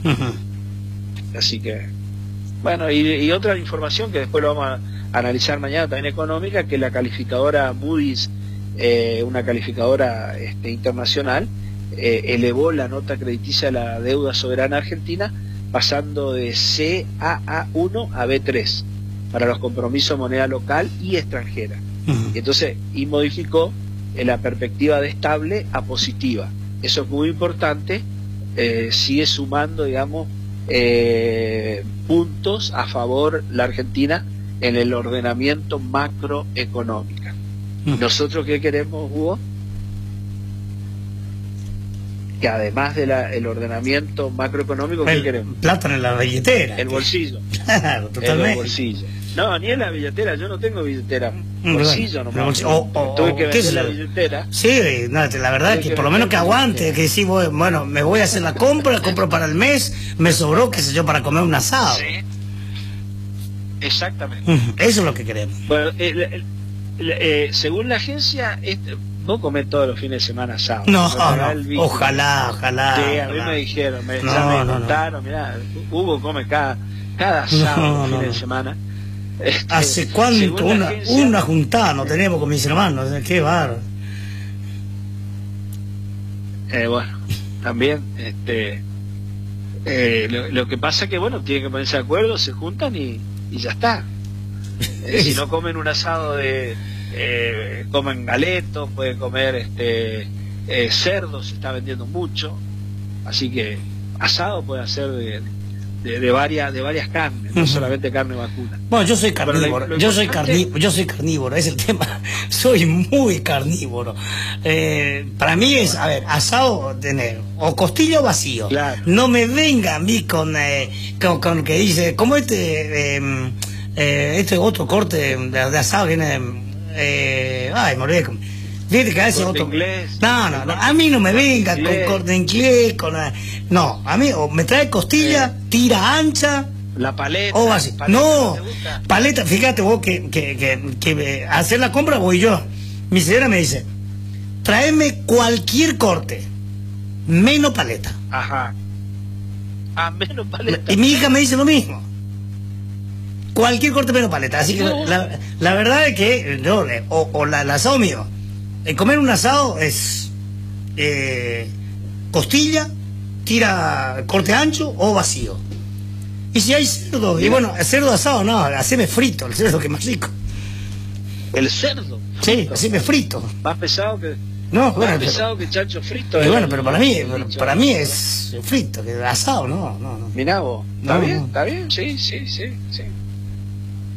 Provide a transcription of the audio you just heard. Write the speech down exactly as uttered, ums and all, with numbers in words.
Uh-huh. Así que, bueno, y, y otra información que después lo vamos a analizar mañana, también económica, que la calificadora Moody's, eh, una calificadora este, internacional, eh, elevó la nota crediticia de la deuda soberana argentina, pasando de C A A uno a B tres para los compromisos de moneda local y extranjera. Uh-huh. Y entonces, y modificó eh, la perspectiva de estable a positiva. Eso es muy importante, eh, sigue sumando, digamos, eh, puntos a favor la Argentina en el ordenamiento macroeconómico. Uh-huh. ¿Nosotros qué queremos, Hugo? Que además del de ordenamiento macroeconómico, ¿qué el queremos? Plata en la billetera. El bolsillo. Claro, totalmente. El bolsillo. No, ni en la billetera, yo no tengo billetera. Bolsillo nomás. Bolsillo, o, o, tuve que vender ¿qué la billetera. Sí, no, la verdad es que, que por lo menos que aguante, que sí, bueno, me voy a hacer la compra, compro para el mes, me sobró, qué sé yo, para comer un asado. Sí. Exactamente. Eso es lo que queremos. Bueno, el, el, el, eh, según la agencia, este, vos comés todos los fines de semana asado. No, no, ojalá, ojalá. Sí, a mí ojalá. me dijeron, me, no, ya me no, contaron, no. mirá, Hugo come cada, cada sábado, no, los fines no, de no. semana. Este, ¿Hace cuánto? Una, agencia, una juntada no tenemos con mis hermanos, qué bárbaro. Eh, bueno, también, este, eh, lo, lo que pasa que, bueno, tienen que ponerse de acuerdo, se juntan y, y ya está. Eh, si no comen un asado de, eh, comen galetos, pueden comer este eh, cerdo, se está vendiendo mucho, así que asado puede hacer de, de, de varias de varias carnes, no uh-huh. solamente carne vacuna. Bueno, yo soy carnívoro, lo, lo yo soy carnívoro, yo soy carnívoro, es el tema, soy muy carnívoro. Eh, para mí es, a ver, asado tener o costillo vacío. Claro. No me venga a mí con, eh, con, con que dice, como este, eh, eh, este otro corte de, de asado que viene, eh, ay, me olvidé. Fíjate que a veces otro... inglés, no, no, no, a mí no me venga inglés. con corte inglés, con... No, a mí o me trae costilla, eh, tira ancha... La paleta... O así. Paleta, no, paleta, fíjate vos que, que, que, que hacer la compra voy yo. Mi señora me dice, tráeme cualquier corte, menos paleta. Ajá. Ah, menos paleta. Y mi hija me dice lo mismo. Cualquier corte menos paleta. Así que no. la, la verdad es que, no, o, o la, el asado mío, el comer un asado es eh, costilla, tira corte ancho o vacío. Y si hay cerdo, y bueno, el cerdo asado no, haceme frito, el cerdo que es más rico. ¿El cerdo? Sí, haceme frito. Más pesado que... No, más bueno, pesado pero, que chancho frito. Pero bueno, pero para mí, para, para mí es frito, que asado, no, no, no. Mirá vos, ¿está no, bien? No. ¿Está bien? Sí, sí, sí, sí.